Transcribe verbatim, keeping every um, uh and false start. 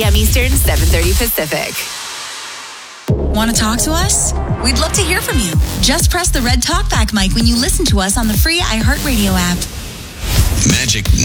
p.m. Eastern, seven thirty Pacific. Want to talk to us? We'd love to hear from you. Just press the red talkback mic when you listen to us on the free iHeartRadio app. Magic